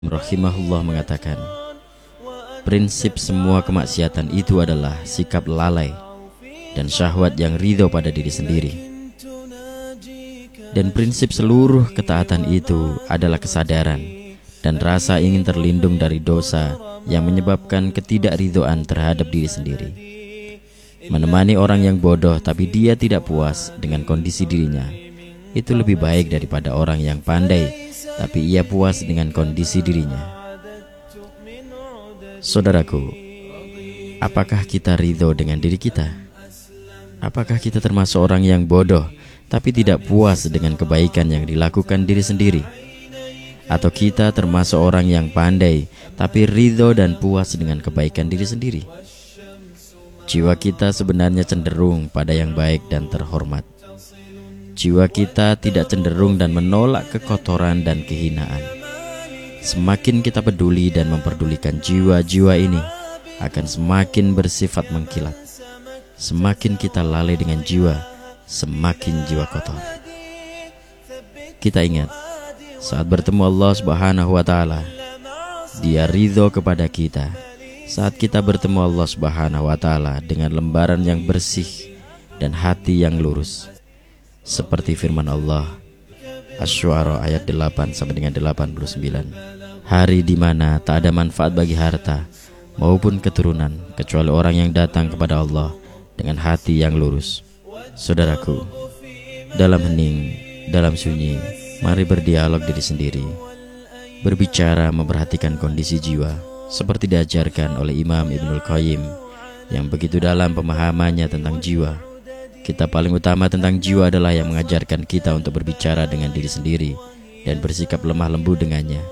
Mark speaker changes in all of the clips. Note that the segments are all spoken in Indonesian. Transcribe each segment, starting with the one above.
Speaker 1: rahimahullah mengatakan, prinsip semua kemaksiatan itu adalah sikap lalai dan syahwat yang ridho pada diri sendiri. Dan prinsip seluruh ketaatan itu adalah kesadaran dan rasa ingin terlindung dari dosa yang menyebabkan ketidakridhoan terhadap diri sendiri. Menemani orang yang bodoh tapi dia tidak puas dengan kondisi dirinya, itu lebih baik daripada orang yang pandai tapi ia puas dengan kondisi dirinya. Saudaraku, apakah kita ridho dengan diri kita? Apakah kita termasuk orang yang bodoh tapi tidak puas dengan kebaikan yang dilakukan diri sendiri? Atau kita termasuk orang yang pandai tapi ridho dan puas dengan kebaikan diri sendiri? Jiwa kita sebenarnya cenderung pada yang baik dan terhormat. Jiwa kita tidak cenderung dan menolak kekotoran dan kehinaan. Semakin kita peduli dan memperdulikan jiwa-jiwa ini, akan semakin bersifat mengkilat. Semakin kita lalai dengan jiwa, semakin jiwa kotor. Kita ingat, saat bertemu Allah Subhanahu wa Ta'ala, Dia ridho kepada kita. Saat kita bertemu Allah Subhanahu wa Ta'ala dengan lembaran yang bersih dan hati yang lurus, seperti firman Allah Asy-Syu'ara ayat 8 sampai dengan 89. Hari di mana tak ada manfaat bagi harta maupun keturunan kecuali orang yang datang kepada Allah dengan hati yang lurus. Saudaraku, dalam hening, dalam sunyi, mari berdialog diri sendiri, berbicara memperhatikan kondisi jiwa, seperti diajarkan oleh Imam Ibnul Qayyim yang begitu dalam pemahamannya tentang jiwa. Kitab paling utama tentang jiwa adalah yang mengajarkan kita untuk berbicara dengan diri sendiri dan bersikap lemah lembut dengannya.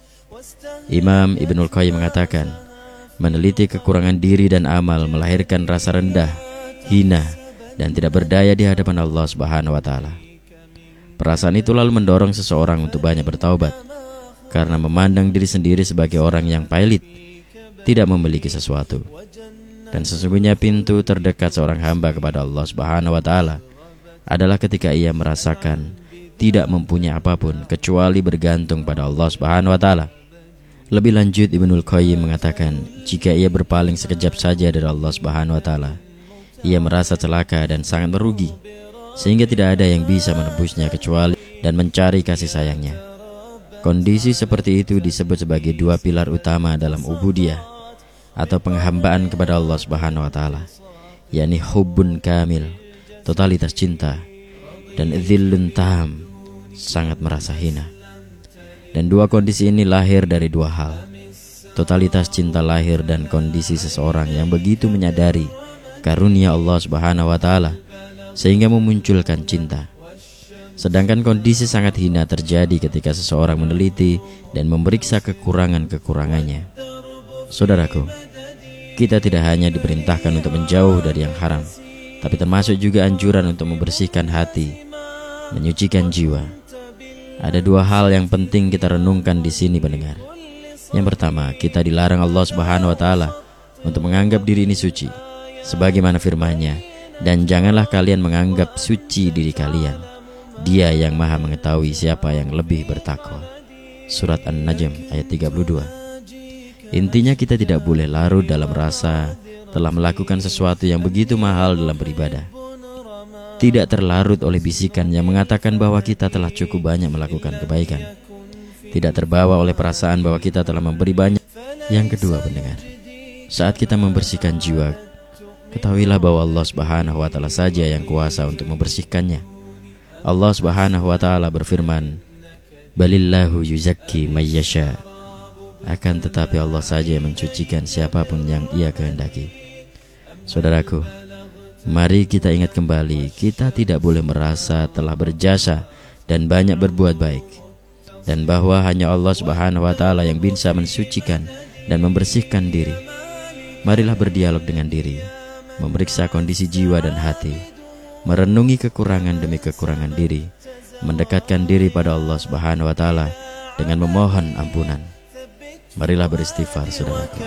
Speaker 1: Imam Ibnul Qayyim mengatakan, meneliti kekurangan diri dan amal melahirkan rasa rendah, hina, dan tidak berdaya di hadapan Allah Subhanahu wa Ta'ala. Perasaan itu lalu mendorong seseorang untuk banyak bertaubat, karena memandang diri sendiri sebagai orang yang pailit, tidak memiliki sesuatu. Dan sesungguhnya pintu terdekat seorang hamba kepada Allah Subhanahu wa Ta'ala adalah ketika ia merasakan tidak mempunyai apapun kecuali bergantung pada Allah Subhanahu wa Ta'ala. Lebih lanjut, Ibnul Qayyim mengatakan, jika ia berpaling sekejap saja dari Allah Subhanahu wa Ta'ala, ia merasa celaka dan sangat merugi, sehingga tidak ada yang bisa menebusnya kecuali dan mencari kasih sayangnya. Kondisi seperti itu disebut sebagai dua pilar utama dalam ubudiyah atau penghambaan kepada Allah Subhanahu wa Ta'ala, yakni hubbun kamil, totalitas cinta, dan dhillun tam, sangat merasa hina. Dan dua kondisi ini lahir dari dua hal. Totalitas cinta lahir dan kondisi seseorang yang begitu menyadari karunia Allah Subhanahu wa Ta'ala sehingga memunculkan cinta. Sedangkan kondisi sangat hina terjadi ketika seseorang meneliti dan memeriksa kekurangan-kekurangannya. Saudaraku, kita tidak hanya diperintahkan untuk menjauh dari yang haram, tapi termasuk juga anjuran untuk membersihkan hati, menyucikan jiwa. Ada dua hal yang penting kita renungkan di sini, pendengar. Yang pertama, kita dilarang Allah Subhanahu wa Ta'ala untuk menganggap diri ini suci, sebagaimana firman-Nya, dan janganlah kalian menganggap suci diri kalian. Dia yang maha mengetahui siapa yang lebih bertakwa. Surat An-Najm ayat 32. Intinya kita tidak boleh larut dalam rasa telah melakukan sesuatu yang begitu mahal dalam beribadah. Tidak terlarut oleh bisikan yang mengatakan bahwa kita telah cukup banyak melakukan kebaikan. Tidak terbawa oleh perasaan bahwa kita telah memberi banyak. Yang kedua, pendengar, saat kita membersihkan jiwa, ketahuilah bahwa Allah Subhanahu wa Ta'ala saja yang kuasa untuk membersihkannya. Allah Subhanahu wa Ta'ala berfirman, balillahu yuzakki mayyasha. Akan tetapi Allah saja yang mencucikan siapapun yang Ia kehendaki. Saudaraku, mari kita ingat kembali, kita tidak boleh merasa telah berjasa dan banyak berbuat baik, dan bahwa hanya Allah Subhanahu wa Ta'ala yang bisa mensucikan dan membersihkan diri. Marilah berdialog dengan diri, memeriksa kondisi jiwa dan hati, merenungi kekurangan demi kekurangan diri, mendekatkan diri pada Allah Subhanahu wa Ta'ala dengan memohon ampunan. Marilah beristighfar, saudaraku.